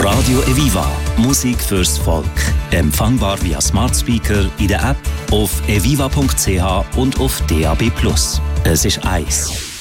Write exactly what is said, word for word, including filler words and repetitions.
Radio Eviva. Musik fürs Volk. Empfangbar via Smart Speaker in der App, auf eviva punkt c h und auf D A B plus. Es ist eins.